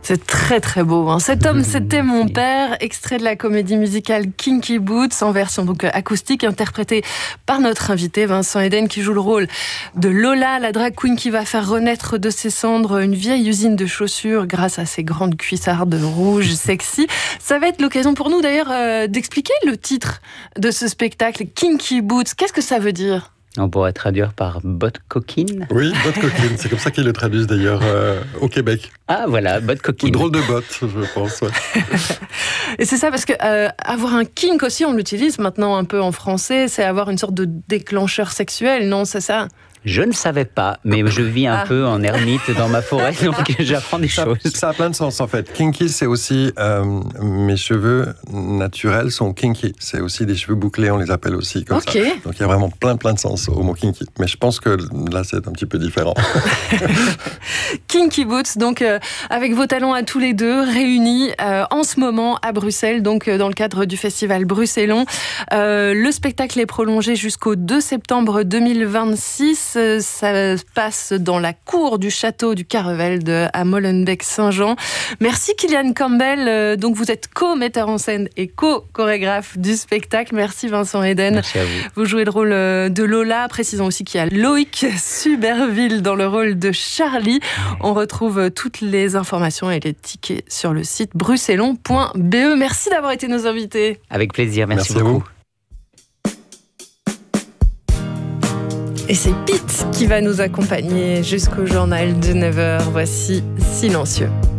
C'est très très beau. Hein. Cet homme, c'était mon père, extrait de la comédie musicale Kinky Boots, en version donc acoustique, interprétée par notre invité Vincent Eden, qui joue le rôle de Lola, la drag queen qui va faire renaître de ses cendres une vieille usine de chaussures grâce à ses grandes cuissardes rouges sexy. Ça va être l'occasion pour nous d'ailleurs d'expliquer le titre de ce spectacle, Kinky Boots. Qu'est-ce que ça veut dire ? On pourrait traduire par botte coquine. Oui, botte coquine. C'est comme ça qu'ils le traduisent d'ailleurs au Québec. Ah voilà, botte coquine. Ou drôle de botte, je pense. Ouais. Et c'est ça, parce que avoir un kink aussi, on l'utilise maintenant un peu en français, c'est avoir une sorte de déclencheur sexuel, non ? C'est ça ? Je ne savais pas, mais je vis un peu en ermite dans ma forêt, donc j'apprends des choses. Ça a plein de sens en fait. Kinky, c'est aussi mes cheveux naturels sont kinky. C'est aussi des cheveux bouclés, on les appelle aussi comme ça. Donc il y a vraiment plein de sens au mot kinky. Mais je pense que là, c'est un petit peu différent. Kinky Boots, donc avec vos talents à tous les deux, réunis en ce moment à Bruxelles, donc dans le cadre du festival Bruxellon. Le spectacle est prolongé jusqu'au 2 septembre 2026. Ça se passe dans la cour du château du Carrevelde à Molenbeek-Saint-Jean. Merci Kylian Campbell. Donc vous êtes co-metteur en scène et co-chorégraphe du spectacle. Merci Vincent Eden. Merci à vous. Vous jouez le rôle de Lola. Précisons aussi qu'il y a Loïc Suberville dans le rôle de Charlie. On retrouve toutes les informations et les tickets sur le site bruxellon.be. Merci d'avoir été nos invités. Avec plaisir, merci beaucoup. À vous. Et c'est Pete qui va nous accompagner jusqu'au journal de 9h. Voici Silencieux.